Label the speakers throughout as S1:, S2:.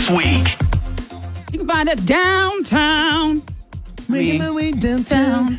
S1: week.
S2: You can find us downtown.
S3: Making my way downtown.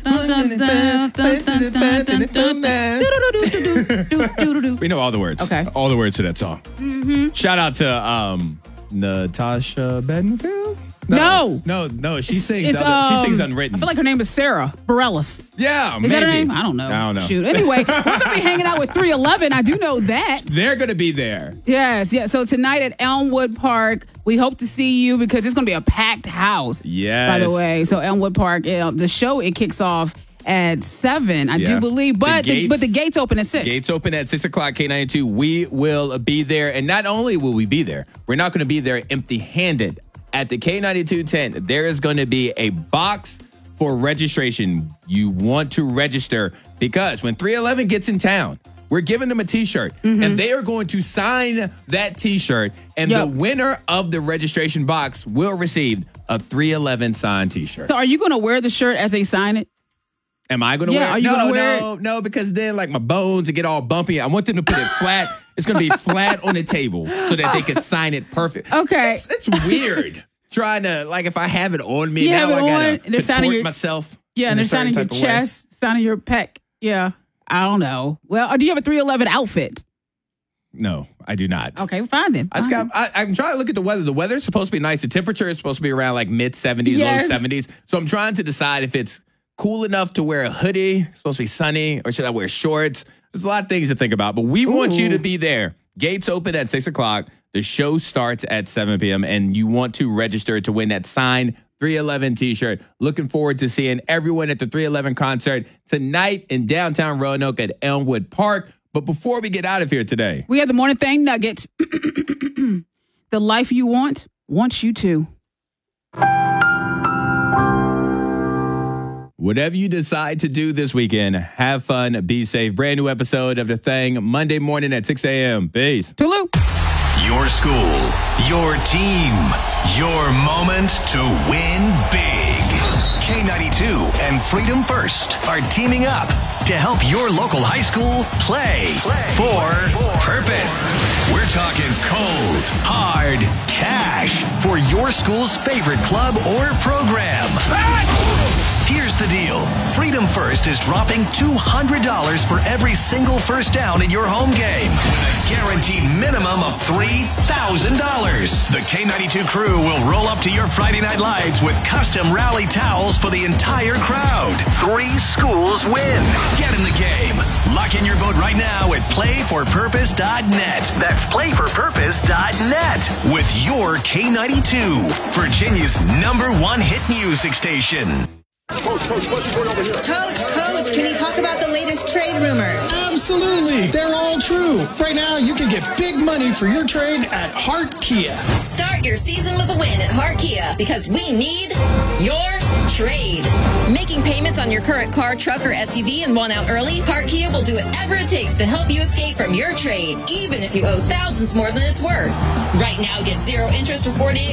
S4: We know all the words.
S2: Okay.
S4: All the words to that song. Mm-hmm. Shout out to Natasha Bedingfield.
S2: No.
S4: She sings.
S2: It's,
S4: she sings Unwritten.
S2: I feel like her name is Sarah Bareilles.
S4: Yeah,
S2: Is that her name? I don't know. Shoot. Anyway, we're going to be hanging out with 311. I do know that.
S4: They're going to be there.
S2: Yes. So tonight at Elmwood Park, we hope to see you because it's going to be a packed house.
S4: Yes.
S2: By the way. So Elmwood Park, the show, it kicks off at 7, I do believe. But the gates open at 6.
S4: Gates open at 6 o'clock, K92. We will be there. And not only will we be there, we're not going to be there empty-handed. At the K92 tent, there is going to be a box for registration. You want to register because when 311 gets in town, we're giving them a T-shirt. Mm-hmm. And they are going to sign that T-shirt. And the winner of the registration box will receive a 311 signed T-shirt.
S2: So are you going to wear the shirt as they sign it?
S4: Am I going to wear it?
S2: Are you going to wear it?
S4: No, because then like my bones will get all bumpy. I want them to put it flat. It's going to be flat on the table so that they can sign it perfect.
S2: Okay.
S4: It's weird. Trying to, like, if I have it on me, now I got to contort myself.
S2: Yeah, and they're signing your chest, signing your pec. Yeah, I don't know. Well, do you have a 311 outfit?
S4: No, I do not.
S2: Okay, fine then.
S4: I'm trying to look at the weather. The weather's supposed to be nice. The temperature is supposed to be around like mid-70s, low 70s. So I'm trying to decide if it's cool enough to wear a hoodie, it's supposed to be sunny, or should I wear shorts? There's a lot of things to think about, but we want you to be there. Gates open at 6 o'clock. The show starts at 7 p.m. and you want to register to win that signed 311 T-shirt. Looking forward to seeing everyone at the 311 concert tonight in downtown Roanoke at Elmwood Park. But before we get out of here today,
S2: we have the Morning Thing Nuggets. The life you want wants you to.
S4: Whatever you decide to do this weekend, have fun, be safe. Brand new episode of The Thing, Monday morning at 6 a.m. Peace.
S2: Toodaloo.
S1: Your school, your team, your moment to win big. K92 and Freedom First are teaming up to help your local high school play for purpose. We're talking cold, hard cash for your school's favorite club or program. Here's the deal. Freedom First is dropping $200 for every single first down in your home game with a guaranteed minimum of $3,000. The K92 crew will roll up to your Friday Night Lights with custom rally towels for the entire crowd. 3 schools win. Get in the game. Lock in your vote right now at playforpurpose.net. That's playforpurpose.net with your K92, Virginia's #1 hit music station.
S5: Coach, can you talk about the latest trade rumors?
S6: Absolutely. They're all true. Right now, you can get big money for your trade at Hart Kia.
S7: Start your season with a win at Hart Kia because we need your trade. Making payments on your current car, truck, or SUV and want out early? Hart Kia will do whatever it takes to help you escape from your trade, even if you owe thousands more than it's worth. Right now, get 0 interest for 48